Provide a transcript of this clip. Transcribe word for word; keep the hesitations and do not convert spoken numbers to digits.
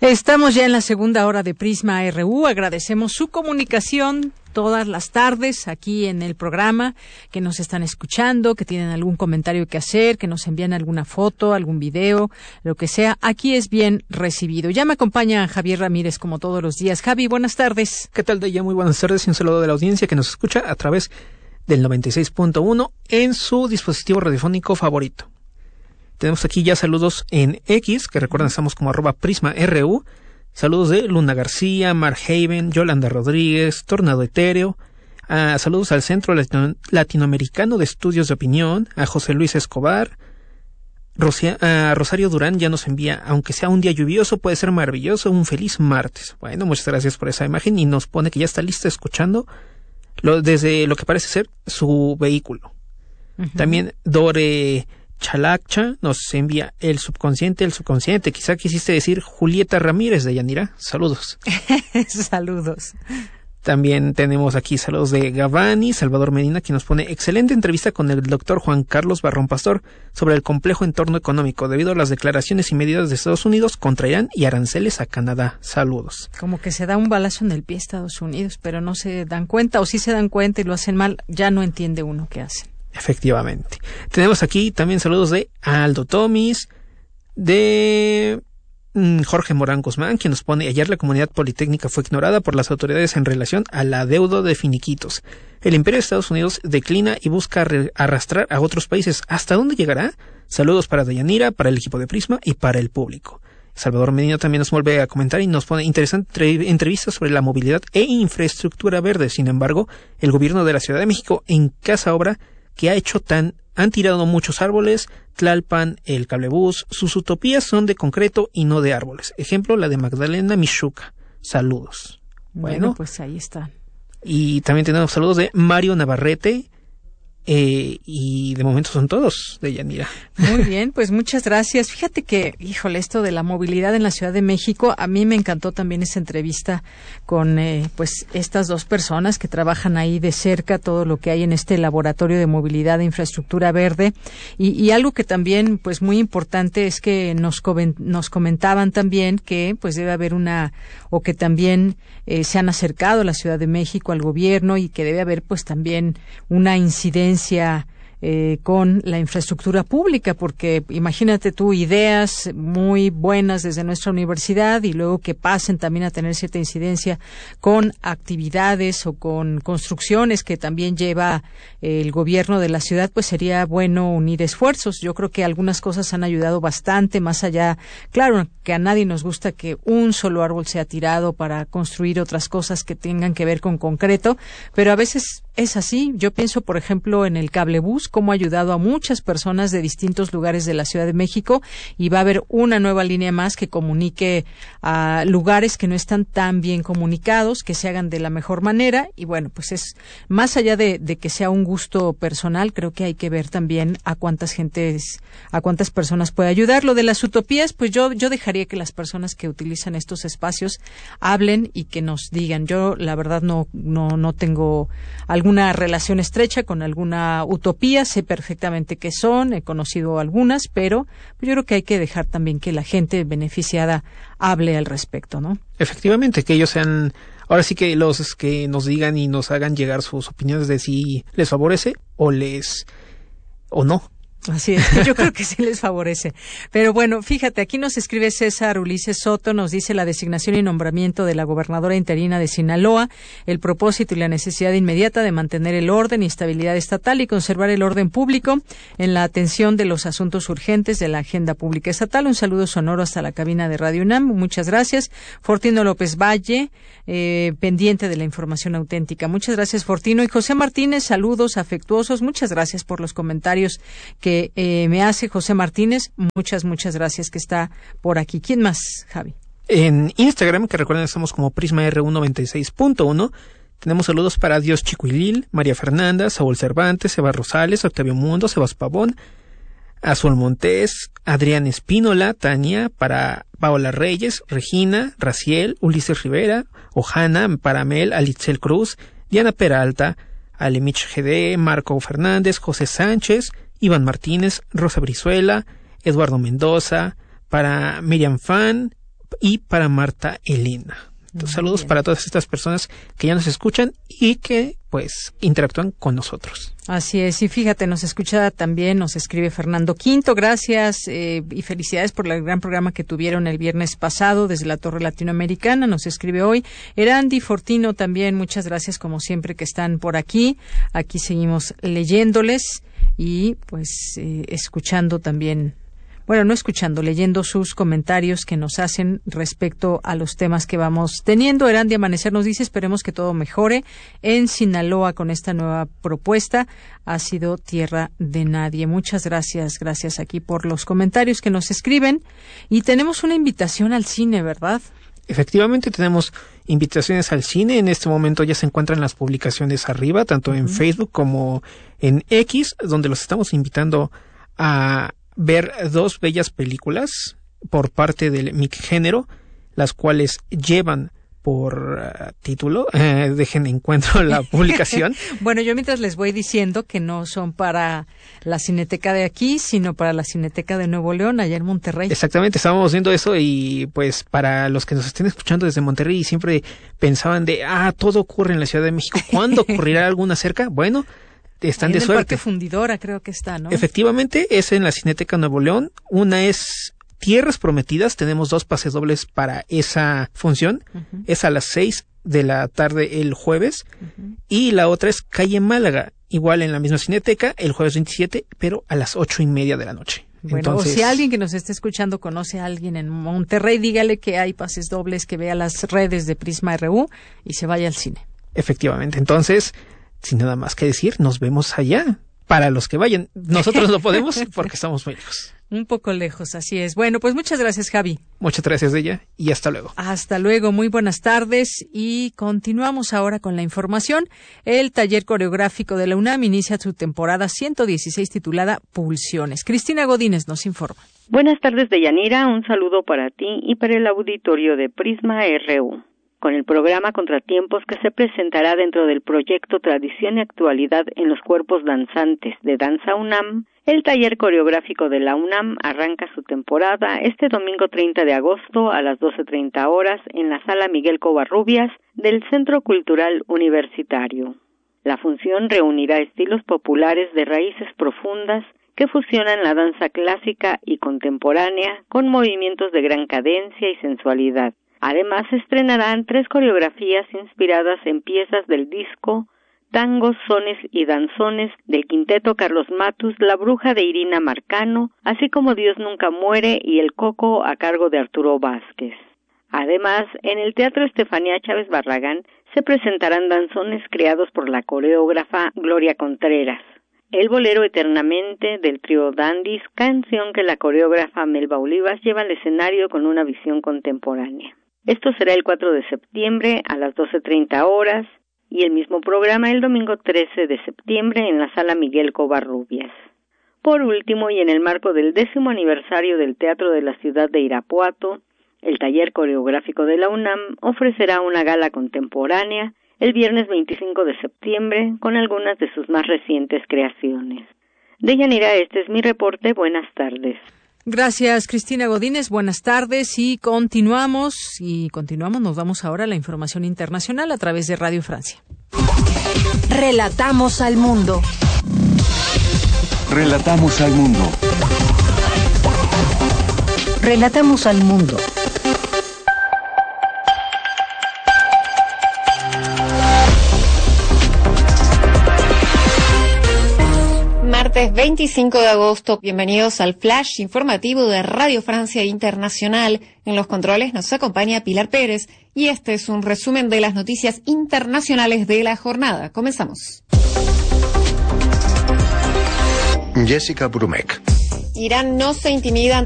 Estamos ya en la segunda hora de Prisma R U. Agradecemos su comunicación todas las tardes aquí en el programa, que nos están escuchando, que tienen algún comentario que hacer, que nos envían alguna foto, algún video, lo que sea. Aquí es bien recibido. Ya me acompaña Javier Ramírez como todos los días. Javi, buenas tardes. ¿Qué tal, Deya? Muy buenas tardes y un saludo de la audiencia que nos escucha a través del noventa y seis punto uno en su dispositivo radiofónico favorito. Tenemos aquí ya saludos en X, que recuerden estamos como arroba Prisma R U. Saludos de Luna García, Mark Haven, Yolanda Rodríguez, Tornado Etéreo. Uh, saludos al Centro Latino- Latinoamericano de Estudios de Opinión, a José Luis Escobar. Rosia- uh, Rosario Durán ya nos envía, aunque sea un día lluvioso, puede ser maravilloso, un feliz martes. Bueno, muchas gracias por esa imagen y nos pone que ya está lista escuchando lo, desde lo que parece ser su vehículo. Uh-huh. También Dore Chalaccha nos envía el subconsciente, el subconsciente. Quizá quisiste decir Julieta Ramírez de Yanira. Saludos. Saludos. También tenemos aquí saludos de Gavani, Salvador Medina, quien nos pone excelente entrevista con el doctor Juan Carlos Barrón Pastor sobre el complejo entorno económico debido a las declaraciones y medidas de Estados Unidos contra Irán y aranceles a Canadá. Saludos. Como que se da un balazo en el pie a Estados Unidos, pero no se dan cuenta, o sí se dan cuenta y lo hacen mal, ya no entiende uno qué hacen. Efectivamente. Tenemos aquí también saludos de Aldo Tomis, de mmm, Jorge Morán Guzmán, quien nos pone: ayer la comunidad politécnica fue ignorada por las autoridades en relación al adeudo de finiquitos. El imperio de Estados Unidos declina y busca re- arrastrar a otros países. ¿Hasta dónde llegará? Saludos para Deyanira, para el equipo de Prisma y para el público. Salvador Medina también nos vuelve a comentar y nos pone interesante tre- entrevista sobre la movilidad e infraestructura verde. Sin embargo, el gobierno de la Ciudad de México en casa obra que ha hecho tan, han tirado muchos árboles, Tlalpan, el cablebús, sus utopías son de concreto y no de árboles. Ejemplo, la de Magdalena Michuca. Saludos. Bueno, bueno pues ahí está. Y también tenemos saludos de Mario Navarrete, eh, y de momento son todos de Yanira. Muy bien, pues muchas gracias. Fíjate que, híjole, esto de la movilidad en la Ciudad de México, a mí me encantó también esa entrevista con eh, pues estas dos personas que trabajan ahí de cerca todo lo que hay en este laboratorio de movilidad e infraestructura verde. Y, y algo que también pues muy importante es que nos, coven, nos comentaban también que pues debe haber una, o que también eh, se han acercado a la Ciudad de México, al gobierno, y que debe haber pues también una incidencia Eh, con la infraestructura pública, porque imagínate tú ideas muy buenas desde nuestra universidad y luego que pasen también a tener cierta incidencia con actividades o con construcciones que también lleva eh, el gobierno de la ciudad, pues sería bueno unir esfuerzos. Yo creo que algunas cosas han ayudado bastante, más allá, claro que a nadie nos gusta que un solo árbol sea tirado para construir otras cosas que tengan que ver con concreto, pero a veces es así. Yo pienso, por ejemplo, en el cablebús, cómo ha ayudado a muchas personas de distintos lugares de la Ciudad de México, y va a haber una nueva línea más que comunique a lugares que no están tan bien comunicados, que se hagan de la mejor manera. Y bueno, pues es más allá de, de que sea un gusto personal, creo que hay que ver también a cuántas gentes, a cuántas personas puede ayudar. Lo de las utopías, pues yo, yo dejaría que las personas que utilizan estos espacios hablen y que nos digan. Yo, la verdad, no, no, no tengo alguna relación estrecha con alguna utopía, sé perfectamente qué son, he conocido algunas, pero yo creo que hay que dejar también que la gente beneficiada hable al respecto, ¿no? Efectivamente, que ellos sean, ahora sí que los que nos digan y nos hagan llegar sus opiniones de si les favorece o les, o no. Así es, yo creo que sí les favorece. Pero bueno, fíjate, aquí nos escribe César Ulises Soto, nos dice: la designación y nombramiento de la gobernadora interina de Sinaloa, el propósito y la necesidad inmediata de mantener el orden y estabilidad estatal y conservar el orden público en la atención de los asuntos urgentes de la agenda pública estatal. Un saludo sonoro hasta la cabina de Radio UNAM. Muchas gracias. Fortino López Valle, eh, pendiente de la información auténtica. Muchas gracias, Fortino. Y José Martínez, saludos afectuosos. Muchas gracias por los comentarios que Eh, me hace José Martínez. Muchas, muchas gracias, que está por aquí. ¿Quién más, Javi? En Instagram, que recuerden estamos como Prisma R U noventa y seis punto uno, tenemos saludos para Dios Chicuilil, María Fernanda, Saúl Cervantes, Seba Rosales, Octavio Mundo, Sebas Pavón, Azul Montés, Adrián Espínola, Tania, para Paola Reyes, Regina, Raciel, Ulises Rivera, Ojana, para Mel, Alitzel Cruz, Diana Peralta, Alemich G D, Marco Fernández, José Sánchez, Iván Martínez, Rosa Brizuela, Eduardo Mendoza, para Miriam Fan, y para Marta Elena. Entonces, saludos para todas estas personas que ya nos escuchan y que, pues, interactúan con nosotros. Así es, y fíjate, nos escucha también, nos escribe Fernando Quinto, gracias eh, y felicidades por el gran programa que tuvieron el viernes pasado desde la Torre Latinoamericana, nos escribe hoy. Erandi Fortino también, muchas gracias como siempre que están por aquí, aquí seguimos leyéndoles y pues eh, escuchando también. Bueno, no escuchando, leyendo sus comentarios que nos hacen respecto a los temas que vamos teniendo. Erandi Amanecer nos dice, esperemos que todo mejore en Sinaloa con esta nueva propuesta. Ha sido tierra de nadie. Muchas gracias, gracias aquí por los comentarios que nos escriben. Y tenemos una invitación al cine, ¿verdad? Efectivamente, tenemos invitaciones al cine. En este momento ya se encuentran las publicaciones arriba, tanto en uh-huh. Facebook como en X, donde los estamos invitando a ver dos bellas películas por parte del M I C Género, las cuales llevan por uh, título, eh, dejen encuentro la publicación. Bueno, yo mientras les voy diciendo que no son para la Cineteca de aquí, sino para la Cineteca de Nuevo León, allá en Monterrey. Exactamente, estábamos viendo eso y pues para los que nos estén escuchando desde Monterrey y siempre pensaban de, ah, todo ocurre en la Ciudad de México, ¿cuándo ocurrirá alguna cerca? Bueno, están de en el suerte. Parque Fundidora creo que está, ¿no? Efectivamente, es en la Cineteca Nuevo León. Una es Tierras Prometidas, tenemos dos pases dobles para esa función. Uh-huh. Es a las seis de la tarde el jueves. Uh-huh. Y la otra es Calle Málaga, igual en la misma Cineteca, el jueves veintisiete, pero a las ocho y media de la noche. Bueno, Entonces, o si alguien que nos esté escuchando conoce a alguien en Monterrey, dígale que hay pases dobles, que vea las redes de Prisma R U y se vaya al cine. Efectivamente, entonces, sin nada más que decir, nos vemos allá. Para los que vayan, nosotros no podemos porque estamos muy lejos. Un poco lejos, así es. Bueno, pues muchas gracias, Javi. Muchas gracias, ella, y hasta luego. Hasta luego, muy buenas tardes y continuamos ahora con la información. El taller coreográfico de la UNAM inicia su temporada ciento dieciséis titulada Pulsiones. Cristina Godínez nos informa. Buenas tardes, Deyanira, un saludo para ti y para el auditorio de Prisma R U. Con el programa Contratiempos que se presentará dentro del proyecto Tradición y Actualidad en los Cuerpos Danzantes de Danza UNAM, el taller coreográfico de la UNAM arranca su temporada este domingo treinta de agosto a las doce treinta horas en la Sala Miguel Covarrubias del Centro Cultural Universitario. La función reunirá estilos populares de raíces profundas que fusionan la danza clásica y contemporánea con movimientos de gran cadencia y sensualidad. Además, se estrenarán tres coreografías inspiradas en piezas del disco, tangos, sones y danzones del quinteto Carlos Matus, La Bruja de Irina Marcano, así como Dios Nunca Muere y El Coco a cargo de Arturo Vázquez. Además, en el Teatro Estefanía Chávez Barragán se presentarán danzones creados por la coreógrafa Gloria Contreras. El bolero Eternamente del trío Dandis, canción que la coreógrafa Melba Olivas lleva al escenario con una visión contemporánea. Esto será el cuatro de septiembre a las doce treinta horas y el mismo programa el domingo trece de septiembre en la Sala Miguel Covarrubias. Por último, y en el marco del décimo aniversario del Teatro de la Ciudad de Irapuato, el taller coreográfico de la UNAM ofrecerá una gala contemporánea el viernes veinticinco de septiembre con algunas de sus más recientes creaciones. Deyanira, este es mi reporte. Buenas tardes. Gracias, Cristina Godínez. Buenas tardes y continuamos, y continuamos, nos vamos ahora a la información internacional a través de Radio Francia. Relatamos al mundo. Relatamos al mundo. Relatamos al mundo. Martes veinticinco de agosto, bienvenidos al flash informativo de Radio Francia Internacional. En los controles nos acompaña Pilar Pérez y este es un resumen de las noticias internacionales de la jornada. Comenzamos. Jessica Brumek. Irán no se intimida